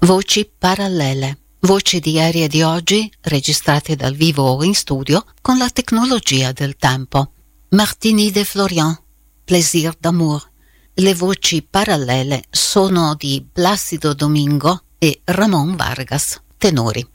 Voci parallele. Voci di ieri e di oggi, registrate dal vivo o in studio con la tecnologia del tempo. Martini de Florian, Plaisir d'amour. Le voci parallele sono di Plácido Domingo e Ramón Vargas, tenori.